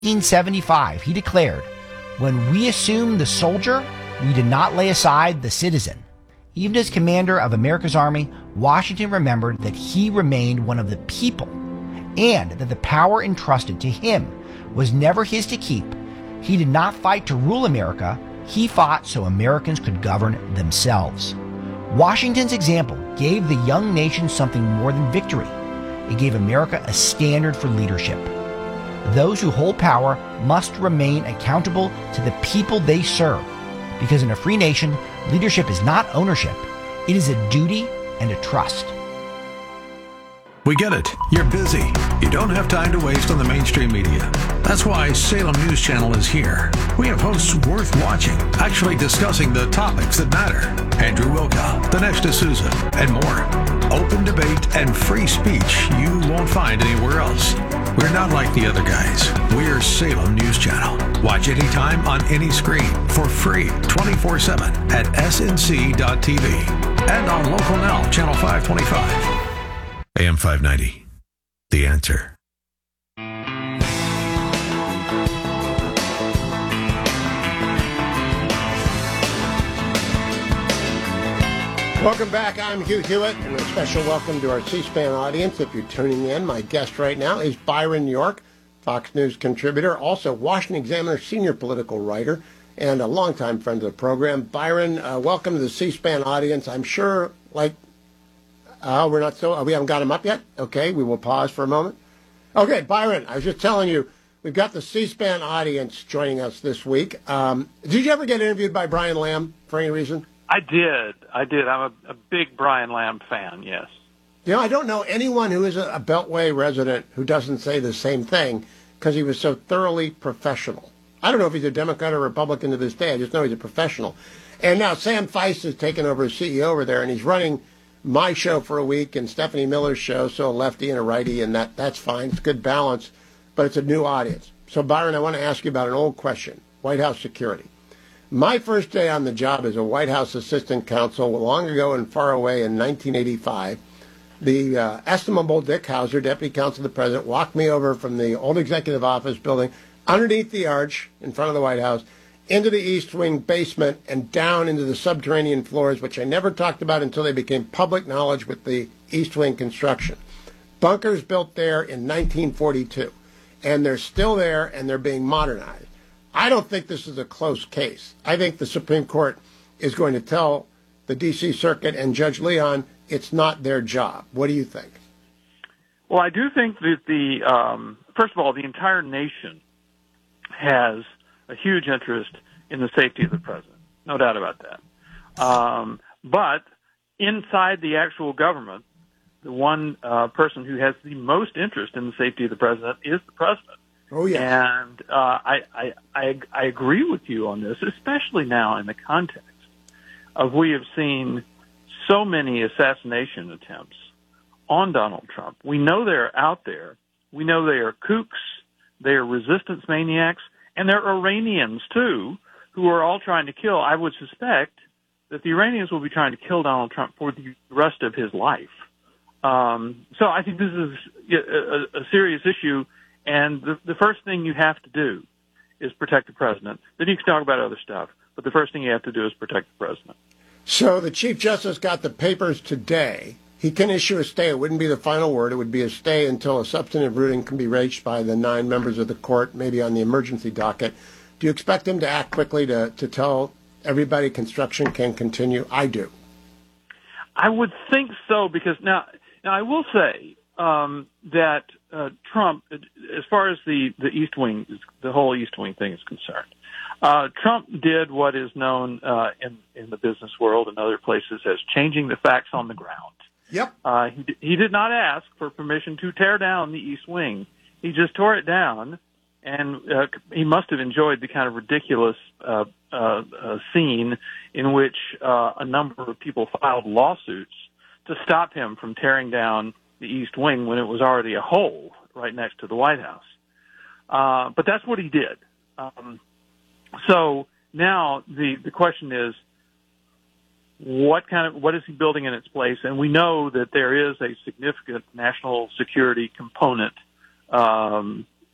1875, he declared, "When we assumed the soldier, we did not lay aside the citizen." Even as commander of America's Army, Washington remembered that he remained one of the people, and that the power entrusted to him was never his to keep. He did not fight to rule America, he fought so Americans could govern themselves. Washington's example gave the young nation something more than victory. It gave America a standard for leadership. Those who hold power must remain accountable to the people they serve, because in a free nation, leadership is not ownership, it is a duty and a trust. We get it. You're busy. You don't have time to waste on the mainstream media. That's why Salem News Channel is here. We have hosts worth watching, actually discussing the topics that matter. Andrew Wilka, Dinesh D'Souza, and more. Open debate and free speech you won't find anywhere else. We're not like the other guys. We're Salem News Channel. Watch anytime on any screen for free 24/7 at snc.tv and on Local Now, Channel 525. AM 590, The Answer. Welcome back. I'm Hugh Hewitt, and a special welcome to our C-SPAN audience. If you're tuning in, my guest right now is Byron York, Fox News contributor, also Washington Examiner senior political writer, and a longtime friend of the program. Byron, welcome to the C-SPAN audience. I'm sure, we haven't got him up yet? Okay, we will pause for a moment. Okay, Byron, I was just telling you, we've got the C-SPAN audience joining us this week. Did you ever get interviewed by Brian Lamb for any reason? I did. I'm a big Brian Lamb fan, yes. You know, I don't know anyone who is a Beltway resident who doesn't say the same thing because he was so thoroughly professional. I don't know if he's a Democrat or Republican to this day. I just know he's a professional. And now Sam Feist has taken over as CEO over there, and he's running my show for a week and Stephanie Miller's show, so a lefty and a righty, and that's fine. It's good balance, but it's a new audience. So, Byron, I want to ask you about an old question, White House security. My first day on the job as a White House assistant counsel long ago and far away in 1985, the estimable Dick Hauser, Deputy Counsel to the President, walked me over from the old executive office building underneath the arch in front of the White House into the East Wing basement and down into the subterranean floors, which I never talked about until they became public knowledge with the East Wing construction. Bunkers built there in 1942, and they're still there, and they're being modernized. I don't think this is a close case. I think the Supreme Court is going to tell the D.C. Circuit and Judge Leon it's not their job. What do you think? Well, I do think that first of all, the entire nation has a huge interest in the safety of the president. No doubt about that. But inside the actual government, the one person who has the most interest in the safety of the president is the president. Oh, yeah. And I agree with you on this, especially now in the context of we have seen so many assassination attempts on Donald Trump. We know they're out there. We know they are kooks, they are resistance maniacs, and they're Iranians, too, who are all trying to kill. I would suspect that the Iranians will be trying to kill Donald Trump for the rest of his life. So I think this is a serious issue, and the first thing you have to do is protect the president. Then you can talk about other stuff, but the first thing you have to do is protect the president. So the Chief Justice got the papers today. He can issue a stay. It wouldn't be the final word. It would be a stay until a substantive ruling can be reached by the 9 members of the court, maybe on the emergency docket. Do you expect him to act quickly to tell everybody construction can continue? I do. I would think so, because now I will say that Trump, as far as the East Wing, the whole East Wing thing is concerned, Trump did what is known in the business world and other places as changing the facts on the ground. Yep. He did not ask for permission to tear down the East Wing. He just tore it down, and he must have enjoyed the kind of ridiculous scene in which a number of people filed lawsuits to stop him from tearing down the East Wing when it was already a hole right next to the White House. But that's what he did. So now the question is, what is he building in its place? And we know that there is a significant national security component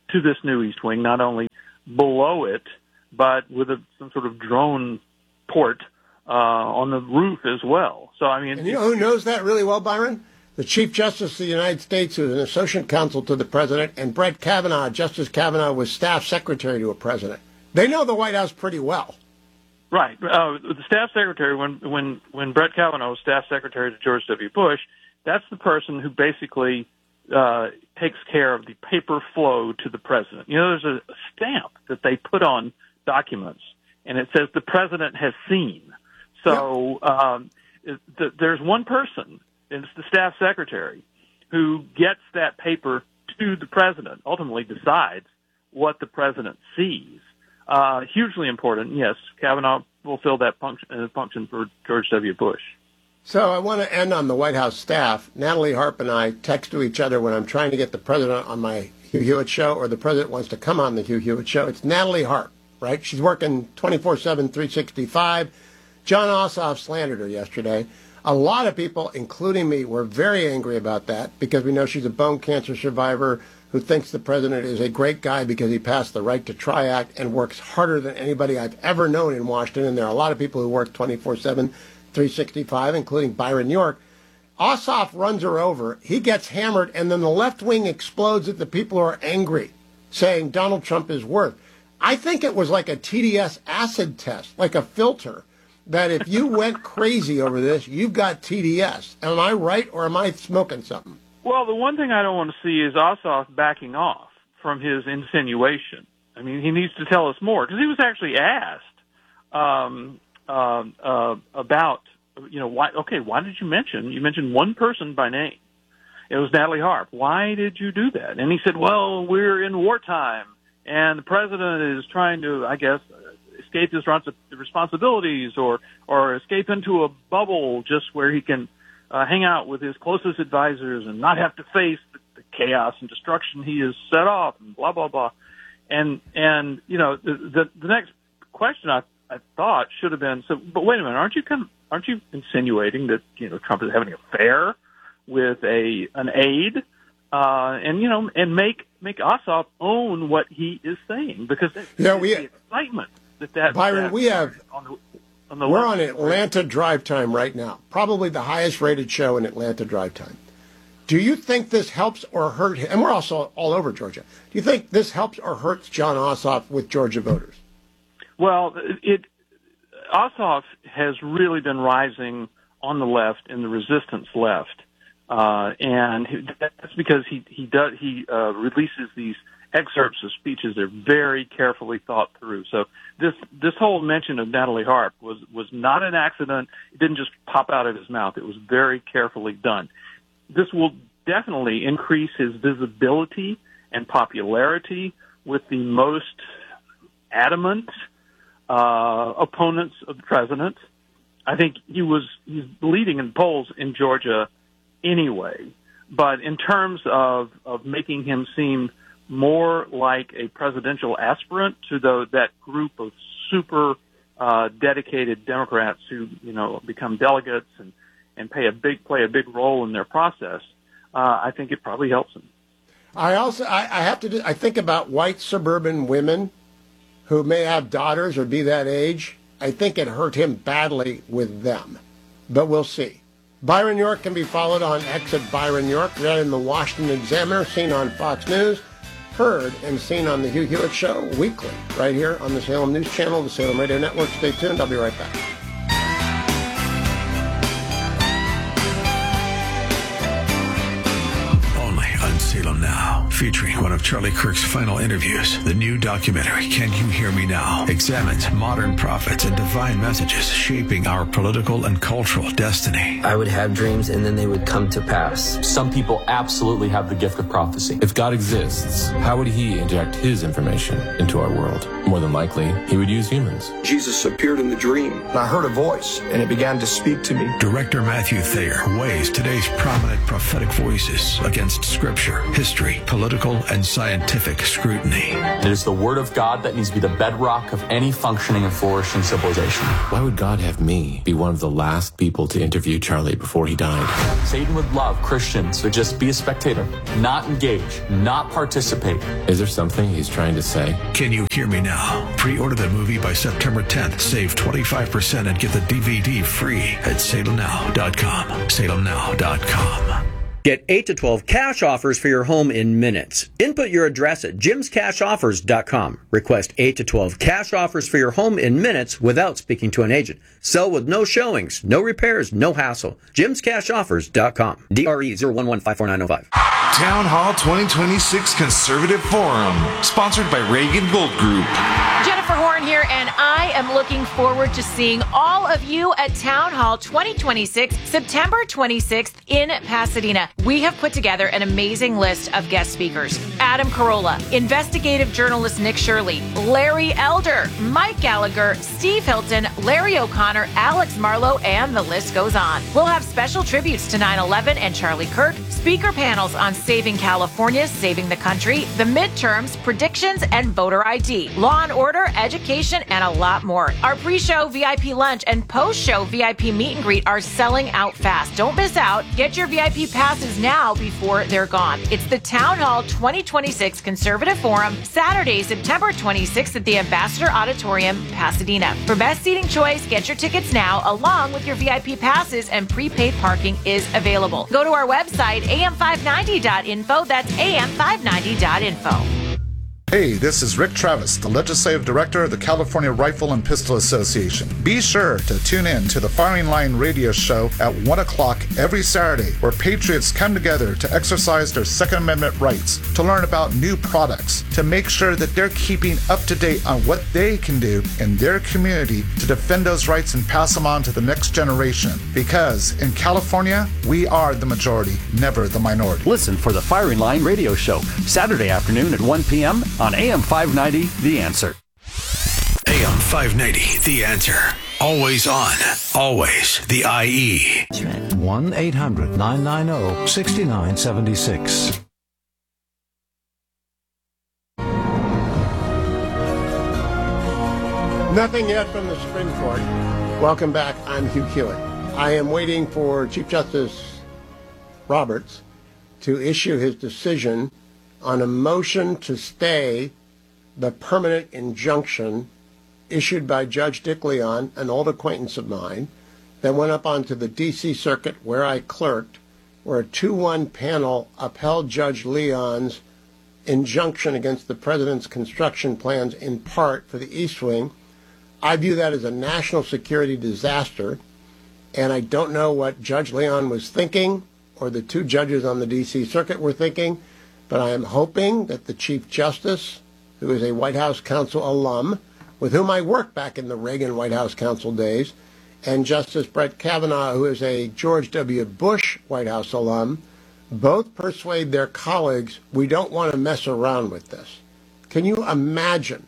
to this new East Wing, not only below it, but with some sort of drone port on the roof as well. So, I mean... And you know who knows that really well, Byron? The Chief Justice of the United States, who is an associate counsel to the president, and Brett Kavanaugh. Justice Kavanaugh was staff secretary to a president. They know the White House pretty well. Right. The staff secretary, when Brett Kavanaugh was staff secretary to George W. Bush, that's the person who basically takes care of the paper flow to the president. You know, there's a stamp that they put on documents, and it says the president has seen. So there's one person, and it's the staff secretary, who gets that paper to the president, ultimately decides what the president sees. Hugely important. Yes, Kavanaugh fulfilled that function for George W. Bush. So I want to end on the White House staff. Natalie Harp and I text to each other when I'm trying to get the president on my Hugh Hewitt show or the president wants to come on the Hugh Hewitt show. It's Natalie Harp, right? She's working 24/7, 365. John Ossoff slandered her yesterday. A lot of people, including me, were very angry about that because we know she's a bone cancer survivor who thinks the president is a great guy because he passed the Right to Try Act and works harder than anybody I've ever known in Washington. And there are a lot of people who work 24/7, 365, including Byron York. Ossoff runs her over. He gets hammered, and then the left wing explodes at the people who are angry, saying Donald Trump is worse. I think it was like a TDS acid test, like a filter, that if you went crazy over this, you've got TDS. Am I right, or am I smoking something? Well, the one thing I don't want to see is Ossoff backing off from his insinuation. I mean, he needs to tell us more, because he was actually asked about, you know, why did you mention one person by name? It was Natalie Harp. Why did you do that? And he said, well, we're in wartime, and the president is trying to, I guess, escape his responsibilities or escape into a bubble just where he can hang out with his closest advisors and not have to face the chaos and destruction he has set off, and blah, blah, blah. And you know, the next question I thought should have been, so, but wait a minute, aren't you insinuating that, you know, Trump is having an affair with an aide? And, you know, and make Ossoff own what he is saying, because the excitement that Byron, we have on the we're on Atlanta Drive Time right now, probably the highest rated show in Atlanta Drive Time. Do you think this helps or hurts, and we're also all over Georgia, do you think this helps or hurts John Ossoff with Georgia voters? Well, Ossoff has really been rising on the left, in the resistance left, and that's because he releases these excerpts of speeches. They're very carefully thought through. So this whole mention of Natalie Harp was not an accident. It didn't just pop out of his mouth. It was very carefully done. This will definitely increase his visibility and popularity with the most adamant opponents of the president. I think he's leading in polls in Georgia anyway, but in terms of making him seem more like a presidential aspirant to that group of super dedicated Democrats who, you know, become delegates and play a big role in their process, I think it probably helps him. I think about white suburban women who may have daughters or be that age. I think it hurt him badly with them, but we'll see. Byron York can be followed on X at Byron York, read in the Washington Examiner, seen on Fox News, heard and seen on the Hugh Hewitt Show weekly, right here on the Salem News Channel, the Salem Radio Network. Stay tuned. I'll be right back. Salem Now, featuring one of Charlie Kirk's final interviews. The new documentary, Can You Hear Me Now?, examines modern prophets and divine messages shaping our political and cultural destiny. I would have dreams and then they would come to pass. Some people absolutely have the gift of prophecy. If God exists, how would he inject his information into our world? More than likely, he would use humans. Jesus appeared in the dream, and I heard a voice, and it began to speak to me. Director Matthew Thayer weighs today's prominent prophetic voices against Scripture, history, political analytical and scientific scrutiny. It is the Word of God that needs to be the bedrock of any functioning and flourishing civilization. Why would God have me be one of the last people to interview Charlie before he died? Satan would love Christians to just be a spectator, not engage, not participate. Is there something he's trying to say? Can you hear me now? Pre-order the movie by September 10th. Save 25% and get the DVD free at salemnow.com. salemnow.com. Get 8 to 12 cash offers for your home in minutes. Input your address at jimscashoffers.com. Request 8 to 12 cash offers for your home in minutes without speaking to an agent. Sell with no showings, no repairs, no hassle. jimscashoffers.com. DRE 0115495. Town Hall 2026 Conservative Forum, sponsored by Reagan Gold Group. Jennifer Horn here, and I am looking forward to seeing all of you at Town Hall 2026, September 26th in Pasadena. We have put together an amazing list of guest speakers. Adam Carolla, investigative journalist Nick Shirley, Larry Elder, Mike Gallagher, Steve Hilton, Larry O'Connor, Alex Marlowe, and the list goes on. We'll have special tributes to 9/11 and Charlie Kirk, speaker panels on saving California, saving the country, the midterms, predictions, and voter ID, law and order, education, and a lot more. Our pre-show VIP lunch and post-show VIP meet and greet are selling out fast. Don't miss out. Get your VIP passes now before they're gone. It's the Town Hall 2026 Conservative Forum, Saturday, September 26th at the Ambassador Auditorium, Pasadena. For best seating choice, get your tickets now, along with your VIP passes, and prepaid parking is available. Go to our website, am590.info. That's am590.info. Hey, this is Rick Travis, the Legislative Director of the California Rifle and Pistol Association. Be sure to tune in to the Firing Line radio show at 1 o'clock every Saturday, where patriots come together to exercise their Second Amendment rights, to learn about new products, to make sure that they're keeping up to date on what they can do in their community to defend those rights and pass them on to the next generation. Because in California, we are the majority, never the minority. Listen for the Firing Line radio show, Saturday afternoon at 1 p.m. on AM 590, The Answer. AM 590, The Answer. Always on, always the IE. 1-800-990-6976. Nothing yet from the Supreme Court. Welcome back. I'm Hugh Hewitt. I am waiting for Chief Justice Roberts to issue his decision on a motion to stay the permanent injunction issued by Judge Dick Leon, an old acquaintance of mine, that went up onto the D.C. Circuit where I clerked, where a 2-1 panel upheld Judge Leon's injunction against the president's construction plans in part for the East Wing. I view that as a national security disaster, and I don't know what Judge Leon was thinking or the two judges on the D.C. Circuit were thinking, but I am hoping that the Chief Justice, who is a White House Counsel alum, with whom I worked back in the Reagan White House Counsel days, and Justice Brett Kavanaugh, who is a George W. Bush White House alum, both persuade their colleagues we don't want to mess around with this. Can you imagine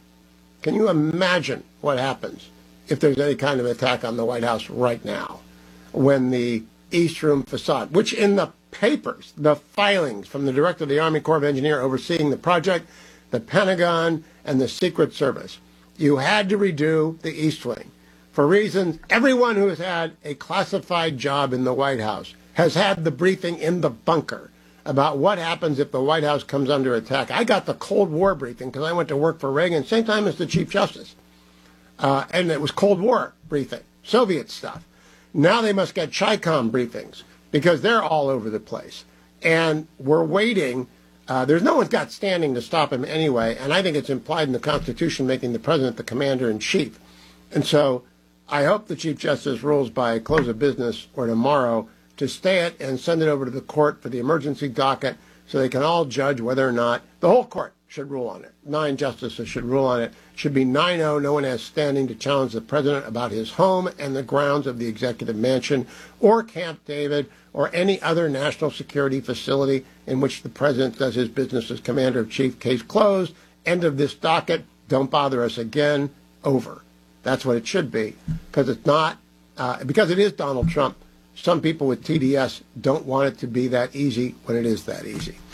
what happens if there's any kind of attack on the White House right now, when the East Room facade, which in the papers, the filings from the director of the Army Corps of Engineers overseeing the project, the Pentagon, and the Secret Service, you had to redo the East Wing. For reasons, everyone who has had a classified job in the White House has had the briefing in the bunker about what happens if the White House comes under attack. I got the Cold War briefing because I went to work for Reagan, same time as the Chief Justice. And it was Cold War briefing, Soviet stuff. Now they must get CHICOM briefings, because they're all over the place. And we're waiting. There's no one's got standing to stop him anyway, and I think it's implied in the Constitution making the president the commander-in-chief. And so I hope the Chief Justice rules by close of business or tomorrow to stay it and send it over to the court for the emergency docket so they can all judge whether or not the whole court should rule on it. 9 justices should rule on it. It should be 9-0. No one has standing to challenge the president about his home and the grounds of the executive mansion or Camp David or any other national security facility in which the president does his business as commander-in-chief. Case closed. End of this docket. Don't bother us again. Over. That's what it should be, because it's not, because it is Donald Trump. Some people with TDS don't want it to be that easy when it is that easy.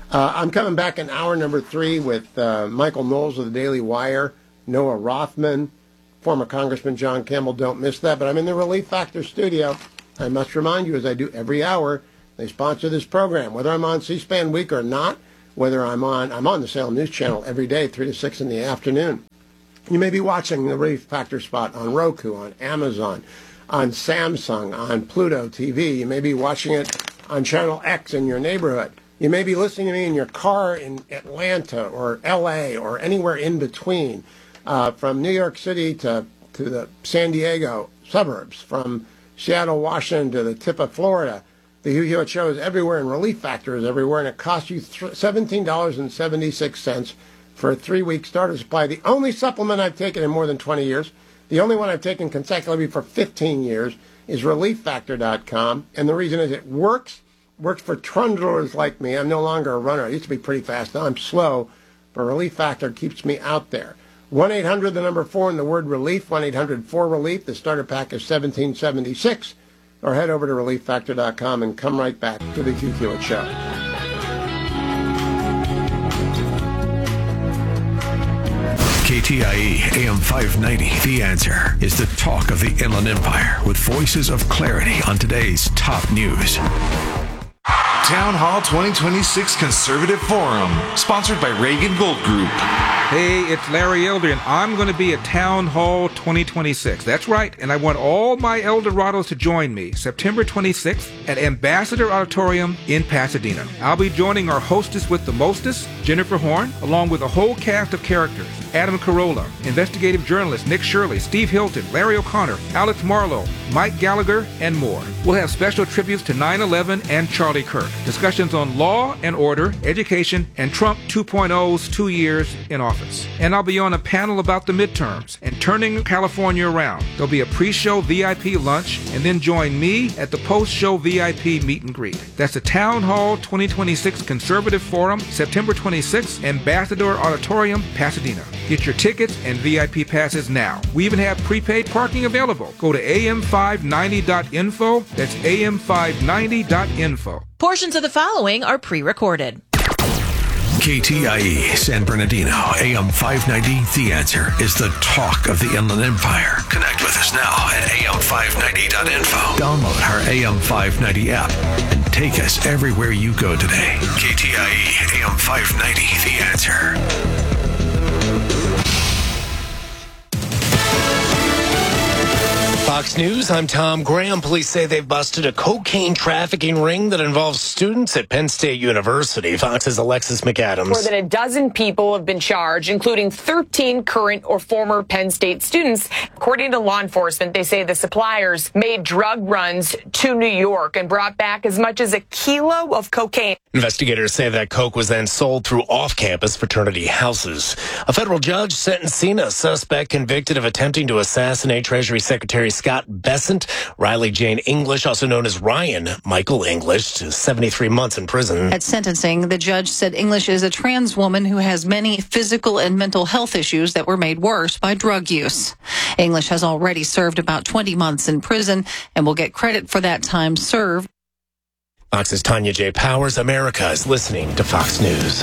I'm coming back in hour number 3 with Michael Knowles of the Daily Wire, Noah Rothman, former Congressman John Campbell. Don't miss that. But I'm in the Relief Factor studio. I must remind you, as I do every hour, they sponsor this program. Whether I'm on C-SPAN Week or not, whether I'm on the Salem News Channel every day, 3 to 6 in the afternoon. You may be watching the Relief Factor spot on Roku, on Amazon, on Samsung, on Pluto TV. You may be watching it on Channel X in your neighborhood. You may be listening to me in your car in Atlanta or L.A. or anywhere in between, from New York City to the San Diego suburbs, from Seattle, Washington to the tip of Florida. The Hugh Hewitt Show is everywhere, and Relief Factor is everywhere, and it costs you $17.76 for a 3-week starter supply. The only supplement I've taken in more than 20 years, the only one I've taken consecutively for 15 years, is ReliefFactor.com, and the reason is it works for trundlers like me. I'm no longer a runner. I used to be pretty fast. Now I'm slow, but Relief Factor keeps me out there. 1-800, the number 4, and the word relief, 1-800-4RELIEF. The starter pack is $17.76. Or head over to ReliefFactor.com and come right back to the Hugh Hewitt Show. KTIE AM 590, The Answer, is the talk of the Inland Empire with voices of clarity on today's top news. Town Hall 2026 Conservative Forum, sponsored by Reagan Gold Group. Hey, it's Larry Elder, and I'm going to be at Town Hall 2026. That's right, and I want all my Eldorados to join me September 26th at Ambassador Auditorium in Pasadena. I'll be joining our hostess with the mostest, Jennifer Horn, along with a whole cast of characters. Adam Carolla, investigative journalist Nick Shirley, Steve Hilton, Larry O'Connor, Alex Marlowe, Mike Gallagher, and more. We'll have special tributes to 9/11 and Charlie Kirk, discussions on law and order, education, and Trump 2.0's 2 years in office. And I'll be on a panel about the midterms and turning California around. There'll be a pre-show VIP lunch, and then join me at the post-show VIP meet and greet. That's the Town Hall 2026 Conservative Forum, September 26th, Ambassador Auditorium, Pasadena. Get your tickets and VIP passes now. We even have prepaid parking available. Go to am590.info. That's am590.info. Portions of the following are pre-recorded. KTIE San Bernardino, AM 590, The Answer, is the talk of the Inland Empire. Connect with us now at am590.info. Download our AM 590 app and take us everywhere you go today. KTIE AM 590, The Answer. Fox News, I'm Tom Graham. Police say they've busted a cocaine trafficking ring that involves students at Penn State University. Fox's Alexis McAdams. More than a dozen people have been charged, including 13 current or former Penn State students. According to law enforcement, they say the suppliers made drug runs to New York and brought back as much as 1 kilo of cocaine. Investigators say that coke was then sold through off-campus fraternity houses. A federal judge sentencing a suspect convicted of attempting to assassinate Treasury Secretary Scott Bessent, Riley Jane English, also known as Ryan Michael English, to 73 months in prison. At sentencing, the judge said English is a trans woman who has many physical and mental health issues that were made worse by drug use. English has already served about 20 months in prison and will get credit for that time served. Fox's Tanya J. Powers. America is listening to Fox News.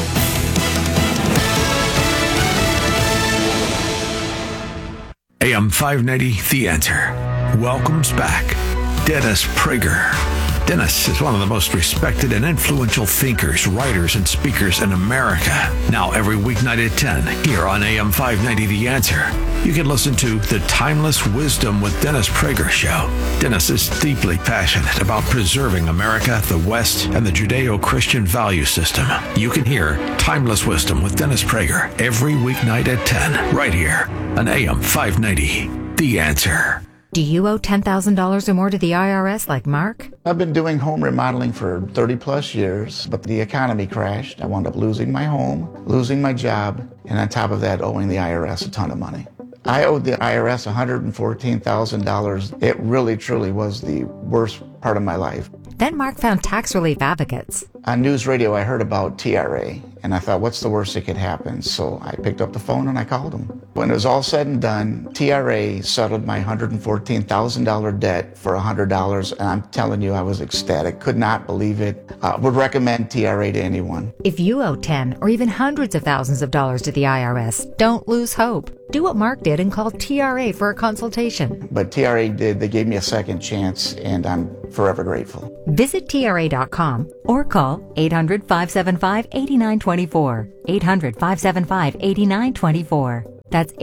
AM 590, The Answer, welcomes back Dennis Prager. Dennis is one of the most respected and influential thinkers, writers, and speakers in America. Now every weeknight at 10, here on AM 590, The Answer, you can listen to The Timeless Wisdom with Dennis Prager show. Dennis is deeply passionate about preserving America, the West, and the Judeo-Christian value system. You can hear Timeless Wisdom with Dennis Prager every weeknight at 10, right here on AM 590, The Answer. Do you owe $10,000 or more to the IRS like Mark? I've been doing home remodeling for 30 plus years, but the economy crashed. I wound up losing my home, losing my job, and on top of that, owing the IRS a ton of money. I owed the IRS $114,000. It really, truly was the worst part of my life. Then Mark found tax relief advocates. On news radio, I heard about TRA, and I thought, what's the worst that could happen? So I picked up the phone and I called them. When it was all said and done, TRA settled my $114,000 debt for $100, and I'm telling you, I was ecstatic. Could not believe it. Would recommend TRA to anyone. If you owe 10 or even hundreds of thousands of dollars to the IRS, don't lose hope. Do what Mark did and call TRA for a consultation. But TRA did. They gave me a second chance, and I'm forever grateful. Visit TRA.com or call 800-575-8924. 800-575-8924. That's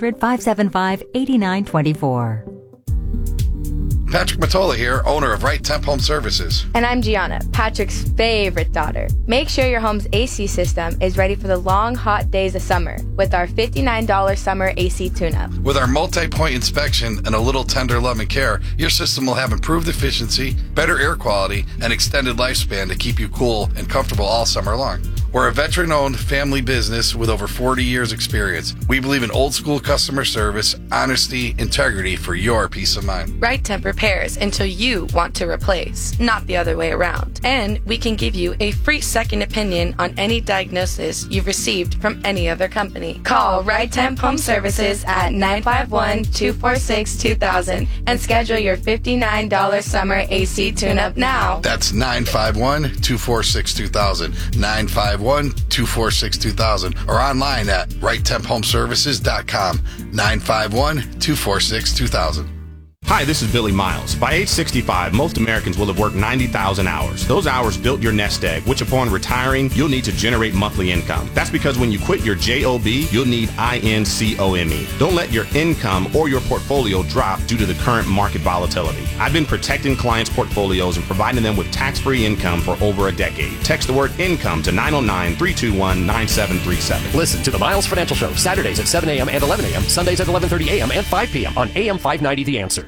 800-575-8924. Patrick Matola here, owner of Right Temp Home Services. And I'm Gianna, Patrick's favorite daughter. Make sure your home's AC system is ready for the long, hot days of summer with our $59 summer AC tune-up. With our multi-point inspection and a little tender love and care, your system will have improved efficiency, better air quality, and extended lifespan to keep you cool and comfortable all summer long. We're a veteran-owned family business with over 40 years experience. We believe in old-school customer service, honesty, integrity for your peace of mind. Right Temp repairs until you want to replace, not the other way around. And we can give you a free second opinion on any diagnosis you've received from any other company. Call Right Temp Home Services at 951-246-2000 and schedule your $59 summer AC tune-up now. That's 951-246-2000. 951-246-2000 or online at righttemphomeservices.com. 951-246-2000. Hi, this is Billy Miles. By age 65, most Americans will have worked 90,000 hours. Those hours built your nest egg, which upon retiring, you'll need to generate monthly income. That's because when you quit your JOB, you'll need INCOME. Don't let your income or your portfolio drop due to the current market volatility. I've been protecting clients' portfolios and providing them with tax-free income for over a decade. Text the word income to 909-321-9737. Listen to the Miles Financial Show, Saturdays at 7 a.m. and 11 a.m., Sundays at 11:30 a.m. and 5 p.m. on AM 590 The Answer.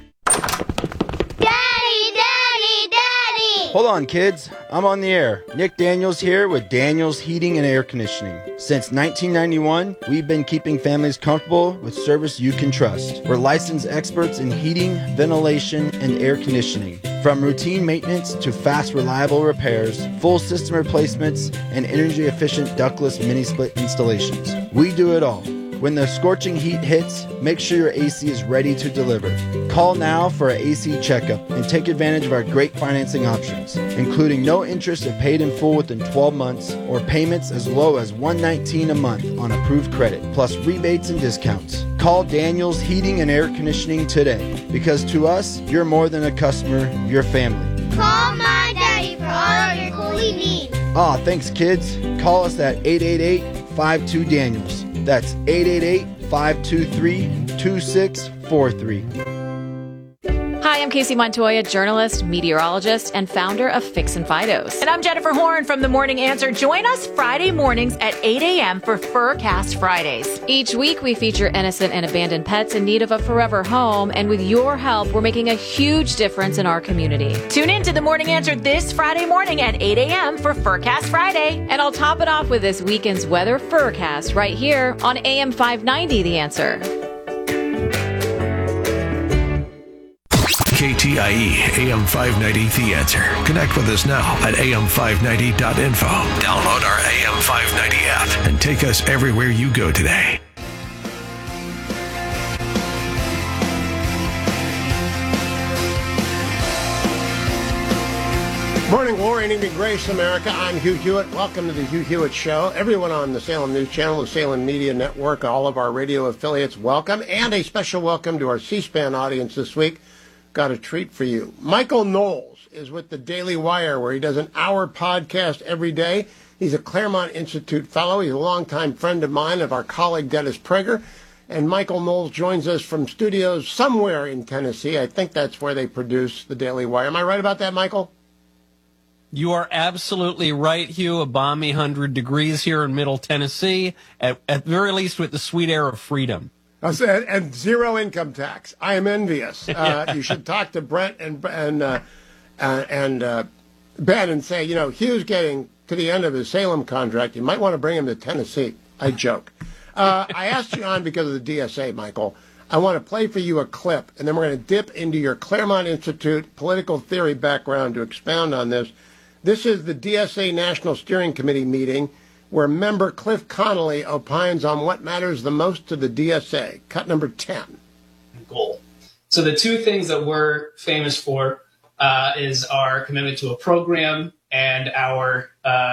Hold on, kids. I'm on the air. Nick Daniels here with Daniels Heating and Air Conditioning. Since 1991, we've been keeping families comfortable with service you can trust. We're licensed experts in heating, ventilation, and air conditioning. From routine maintenance to fast, reliable repairs, full system replacements, and energy-efficient ductless mini-split installations. We do it all. When the scorching heat hits, make sure your AC is ready to deliver. Call now for an AC checkup and take advantage of our great financing options, including no interest if paid in full within 12 months or payments as low as $119 a month on approved credit, plus rebates and discounts. Call Daniels Heating and Air Conditioning today, because to us, you're more than a customer, you're family. Call my daddy for all of your cooling needs. Aw, thanks, kids. Call us at 888-52-DANIELS. That's 888-523-2643. Hi, I'm Casey Montoya, journalist, meteorologist, and founder of Fix and Fidos. And I'm Jennifer Horn from The Morning Answer. Join us Friday mornings at 8 a.m. for Furcast Fridays. Each week, we feature innocent and abandoned pets in need of a forever home. And with your help, we're making a huge difference in our community. Tune in to The Morning Answer this Friday morning at 8 a.m. for Furcast Friday. And I'll top it off with this weekend's weather Furcast right here on AM 590 The Answer. KTIE AM 590 The Answer. Connect with us now at am590.info. Download our AM 590 app and take us everywhere you go today. Morning glory and evening grace, America. I'm Hugh Hewitt. Welcome to the Hugh Hewitt Show. Everyone on the Salem News Channel, the Salem Media Network, all of our radio affiliates, welcome. And a special welcome to our C-SPAN audience this week. Got a treat for you. Michael Knowles is with the Daily Wire, where he does an hour podcast every day. He's a Claremont Institute fellow. He's a longtime friend of mine, of our colleague Dennis Prager. And Michael Knowles joins us from studios somewhere in Tennessee. I think that's where they produce the Daily Wire. Am I right about that, Michael? You are absolutely right, Hugh. A balmy 100 degrees here in Middle Tennessee, at very least with the sweet air of freedom. I said, and zero income tax. I am envious. You should talk to Brent and Ben and say, you know, Hugh's getting to the end of his Salem contract. You might want to bring him to Tennessee. I joke. I asked you on because of the DSA, Michael. I want to play for you a clip, and then we're going to dip into your Claremont Institute political theory background to expound on this. This is the DSA National Steering Committee meeting where member Cliff Connolly opines on what matters the most to the DSA. Cut number 10. Goal. So the two things that we're famous for is our commitment to a program and our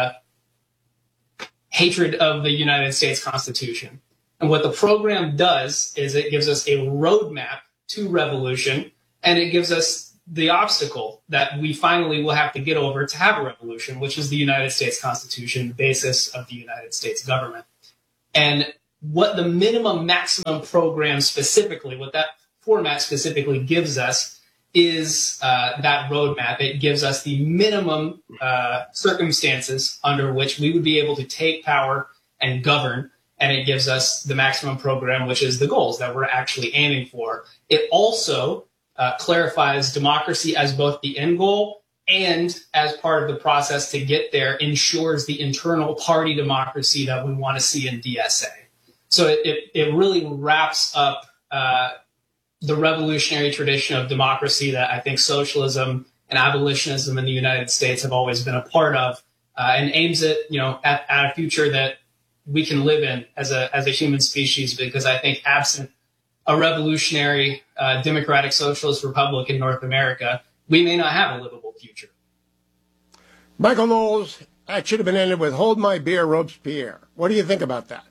hatred of the United States Constitution. And what the program does is it gives us a roadmap to revolution, and it gives us the obstacle that we finally will have to get over to have a revolution, which is the United States Constitution, the basis of the United States government. And what the minimum maximum program specifically, what that format specifically gives us is that roadmap. It gives us the minimum circumstances under which we would be able to take power and govern, and it gives us the maximum program, which is the goals that we're actually aiming for. It also clarifies democracy as both the end goal and as part of the process to get there, ensures the internal party democracy that we want to see in DSA. So it really wraps up the revolutionary tradition of democracy that I think socialism and abolitionism in the United States have always been a part of, and aims it, at a future that we can live in as a human species, because I think absent a revolutionary democratic socialist republic in North America, we may not have a livable future. Michael Knowles, that should have been ended with "Hold my beer, Robespierre." What do you think about that?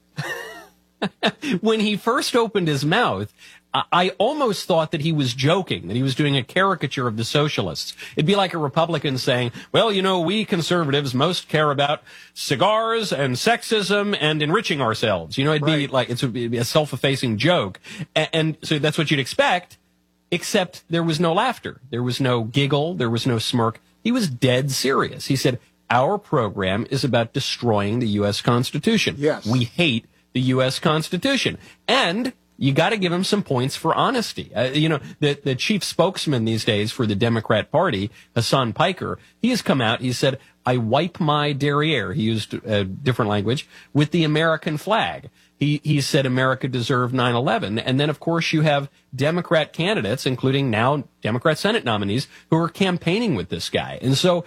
When he first opened his mouth, I almost thought that he was joking, that he was doing a caricature of the socialists. It'd be like a Republican saying, well, we conservatives most care about cigars and sexism and enriching ourselves. It'd be like, it'd be a self-effacing joke. And so that's what you'd expect, except there was no laughter. There was no giggle. There was no smirk. He was dead serious. He said, our program is about destroying the U.S. Constitution. Yes. We hate the U.S. Constitution. And you got to give him some points for honesty. The chief spokesman these days for the Democrat Party, Hassan Piker, he has come out. He said, I wipe my derriere. He used a different language with the American flag. He said America deserved 9/11. And then, of course, you have Democrat candidates, including now Democrat Senate nominees, who are campaigning with this guy. And so,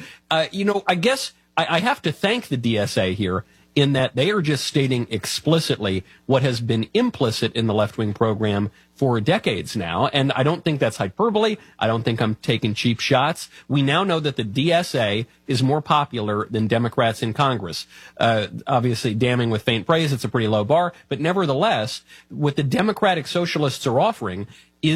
I guess I have to thank the DSA here, in that they are just stating explicitly what has been implicit in the left-wing program for decades now. And I don't think that's hyperbole. I don't think I'm taking cheap shots. We now know that the DSA is more popular than Democrats in Congress. Obviously, damning with faint praise, it's a pretty low bar. But nevertheless, what the Democratic Socialists are offering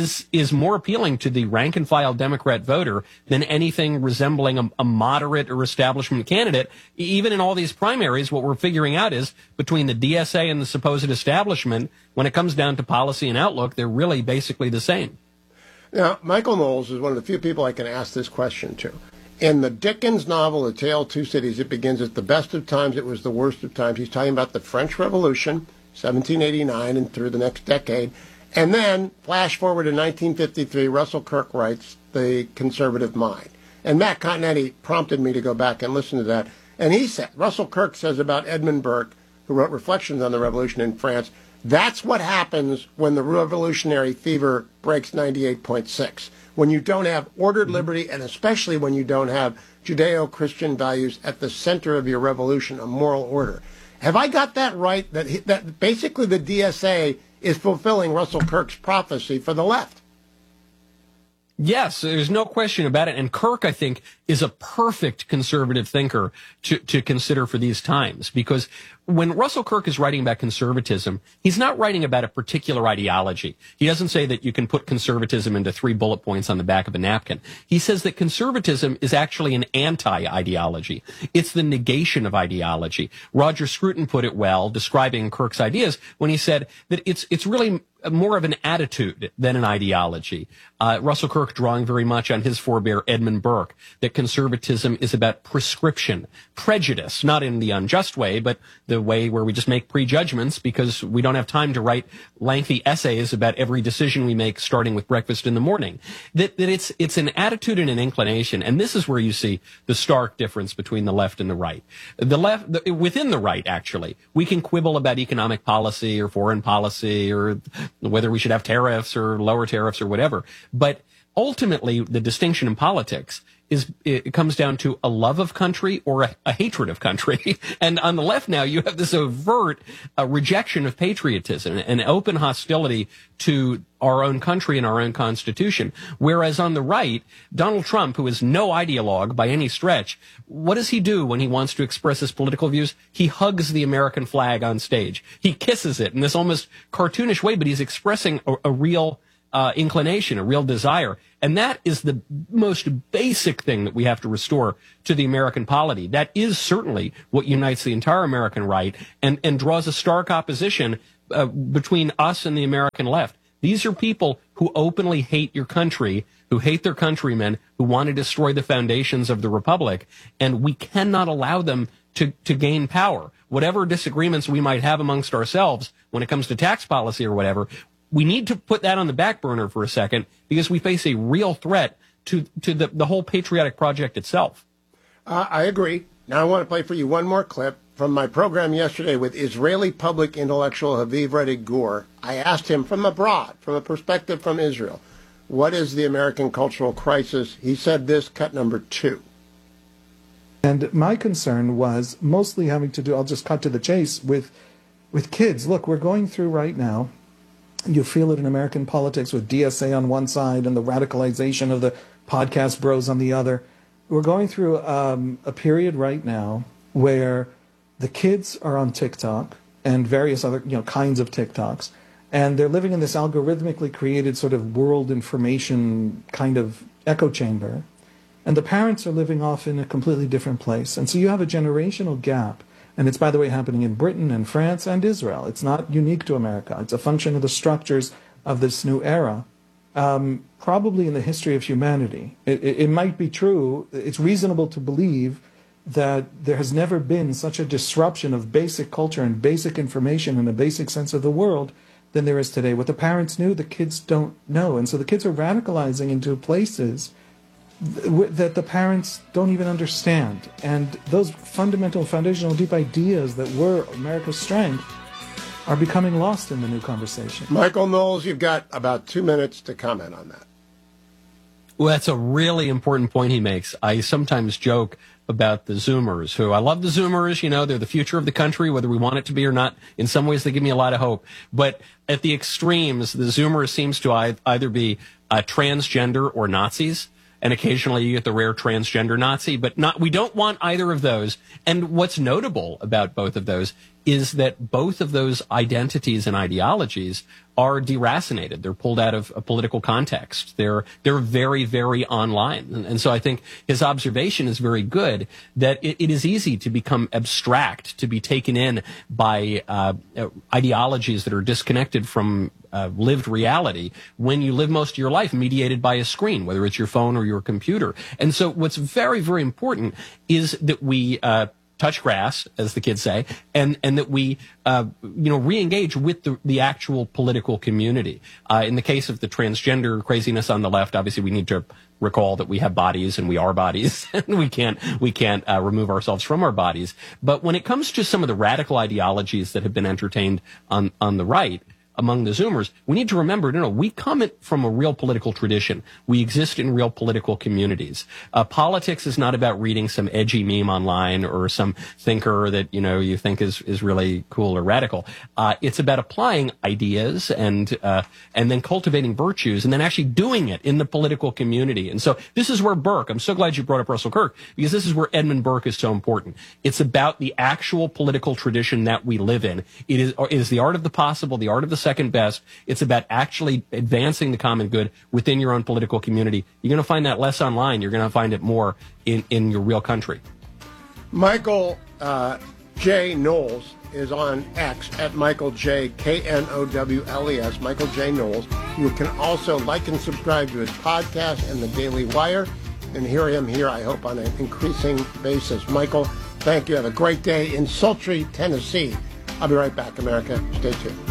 is more appealing to the rank-and-file Democrat voter than anything resembling a moderate or establishment candidate. Even in all these primaries, what we're figuring out is between the DSA and the supposed establishment, when it comes down to policy and outlook, they're really basically the same. Now, Michael Knowles is one of the few people I can ask this question to. In the Dickens novel, A Tale of Two Cities, it begins, at the best of times, it was the worst of times. He's talking about the French Revolution, 1789 and through the next decade. And then, flash forward to 1953, Russell Kirk writes The Conservative Mind. And Matt Continetti prompted me to go back and listen to that. And he said, Russell Kirk says about Edmund Burke, who wrote Reflections on the Revolution in France, that's what happens when the revolutionary fever breaks 98.6. When you don't have ordered liberty, and especially when you don't have Judeo-Christian values at the center of your revolution, a moral order. Have I got that right, that basically the DSA is fulfilling Russell Kirk's prophecy for the left? Yes, there's no question about it. And Kirk, I think, is a perfect conservative thinker to consider for these times, because when Russell Kirk is writing about conservatism, he's not writing about a particular ideology. He doesn't say that you can put conservatism into 3 bullet points on the back of a napkin. He says that conservatism is actually an anti-ideology. It's the negation of ideology. Roger Scruton put it well, describing Kirk's ideas, when he said that it's really more of an attitude than an ideology. Russell Kirk drawing very much on his forebear Edmund Burke, that conservatism is about prescription, prejudice, not in the unjust way, but the way where we just make prejudgments because we don't have time to write lengthy essays about every decision we make, starting with breakfast in the morning. That it's an attitude and an inclination, and this is where you see the stark difference between the left and the right. Within the right, actually, we can quibble about economic policy or foreign policy or whether we should have tariffs or lower tariffs or whatever. But ultimately, the distinction in politics it comes down to a love of country or a hatred of country. And on the left now, you have this overt rejection of patriotism and open hostility to our own country and our own Constitution. Whereas on the right, Donald Trump, who is no ideologue by any stretch, what does he do when he wants to express his political views? He hugs the American flag on stage. He kisses it in this almost cartoonish way, but he's expressing a real inclination, a real desire. And that is the most basic thing that we have to restore to the American polity. That is certainly what unites the entire American right and draws a stark opposition between us and the American left. These are people who openly hate your country, who hate their countrymen, who want to destroy the foundations of the republic, and we cannot allow them to gain power. Whatever disagreements we might have amongst ourselves when it comes to tax policy or whatever, we need to put that on the back burner for a second because we face a real threat to the whole patriotic project itself. I agree. Now I want to play for you one more clip from my program yesterday with Israeli public intellectual Haviv Rettig Gur. I asked him from abroad, from a perspective from Israel, what is the American cultural crisis? He said this, cut number 2. And my concern was mostly having to do, I'll just cut to the chase, with kids. Look, we're going through right now, you feel it in American politics with DSA on one side and the radicalization of the podcast bros on the other. We're going through a period right now where the kids are on TikTok and various other kinds of TikToks, and they're living in this algorithmically created sort of world information kind of echo chamber, and the parents are living off in a completely different place. And so you have a generational gap. And it's, by the way, happening in Britain and France and Israel. It's not unique to America. It's a function of the structures of this new era, probably in the history of humanity. It might be true. It's reasonable to believe that there has never been such a disruption of basic culture and basic information and a basic sense of the world than there is today. What the parents knew, the kids don't know. And so the kids are radicalizing into places that the parents don't even understand. And those fundamental, foundational, deep ideas that were America's strength are becoming lost in the new conversation. Michael Knowles, you've got about 2 minutes to comment on that. Well, that's a really important point he makes. I sometimes joke about the Zoomers, who I love the Zoomers, they're the future of the country, whether we want it to be or not. In some ways, they give me a lot of hope. But at the extremes, the Zoomers seems to either be transgender or Nazis. And occasionally you get the rare transgender Nazi, but we don't want either of those. And what's notable about both of those is that both of those identities and ideologies are deracinated. They're pulled out of a political context. They're very, very online. And so I think his observation is very good that it is easy to become abstract, to be taken in by ideologies that are disconnected from lived reality when you live most of your life mediated by a screen, whether it's your phone or your computer. And so what's very, very important is that we touch grass, as the kids say, and that we re-engage with the actual political community. In the case of the transgender craziness on the left, obviously we need to recall that we have bodies and we are bodies, and we can't remove ourselves from our bodies. But when it comes to some of the radical ideologies that have been entertained on the right, among the Zoomers, we need to remember, we come from a real political tradition. We exist in real political communities. Politics is not about reading some edgy meme online or some thinker that, you think is really cool or radical. It's about applying ideas and then cultivating virtues and then actually doing it in the political community. And so this is where Burke, I'm so glad you brought up Russell Kirk, because this is where Edmund Burke is so important. It's about the actual political tradition that we live in. It is the art of the possible, the art of the second best. It's about actually advancing the common good within your own political community. You're going to find that less online. You're going to find it more in your real country. Michael J. Knowles is on X at Michael J. Knowles, Michael J. Knowles. You can also like and subscribe to his podcast and the Daily Wire and hear him here, I hope, on an increasing basis. Michael, thank you. Have a great day in sultry Tennessee. I'll be right back, America. Stay tuned.